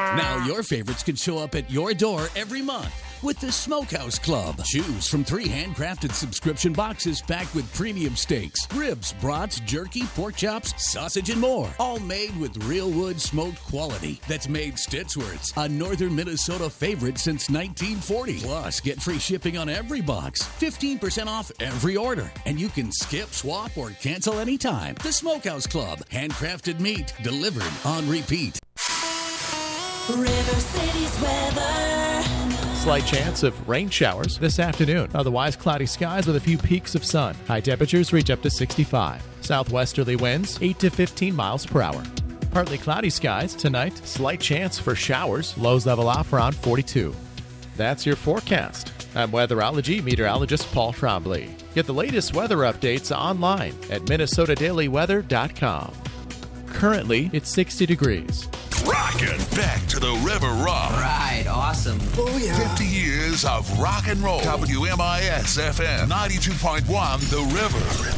Now your favorites can show up at your door every month with the Smokehouse Club. Choose from 3 handcrafted subscription boxes packed with premium steaks, ribs, brats, jerky, pork chops, sausage, and more. All made with real wood smoked quality that's made Stittsworth's a northern Minnesota favorite since 1940. Plus, get free shipping on every box, 15% off every order, and you can skip, swap, or cancel anytime. The Smokehouse Club. Handcrafted meat delivered on repeat. River City's weather. Slight chance of rain showers this afternoon. Otherwise, cloudy skies with a few peaks of sun. High temperatures reach up to 65. Southwesterly winds 8 to 15 miles per hour. Partly cloudy skies tonight. Slight chance for showers. Lows level off around 42. That's your forecast. I'm weatherology meteorologist Paul Trombley. Get the latest weather updates online at MinnesotaDailyWeather.com. Currently, it's 60 degrees. Rockin' back to the River Rock. Right, awesome. Oh, yeah. 50 years of rock and roll. WMIS FM 92.1 The River.